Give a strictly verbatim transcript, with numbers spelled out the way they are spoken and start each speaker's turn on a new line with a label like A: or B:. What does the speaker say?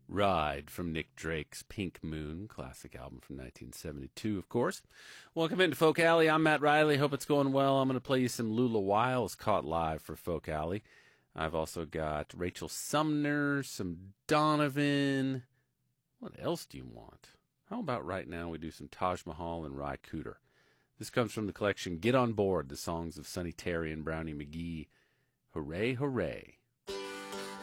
A: Ride from Nick Drake's Pink Moon, classic album from nineteen seventy-two, of course. Welcome into Folk Alley. I'm Matt Riley. Hope it's going well. I'm going to play you some Lula Wiles caught live for Folk Alley. I've also got Rachel Sumner, some Donovan. What else do you want? How about right now we do some Taj Mahal and Ry Cooder? This comes from the collection Get On Board, the songs of Sonny Terry and Brownie McGhee. Hooray, hooray.